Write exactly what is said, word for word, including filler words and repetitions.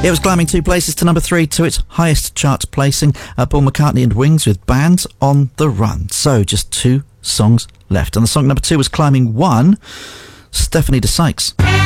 It was climbing two places to number three to its highest chart placing. Uh, Paul McCartney and Wings with Band on the Run. So just two songs left. And the song number two was climbing one. Stephanie de Sykes.